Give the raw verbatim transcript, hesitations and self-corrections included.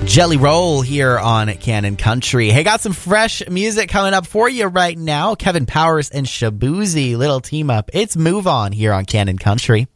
Jelly Roll here on Canon Country. Hey, got some fresh music coming up for you right now. Kevin Powers and Shaboozey, little team up. It's Move On here on Canon Country.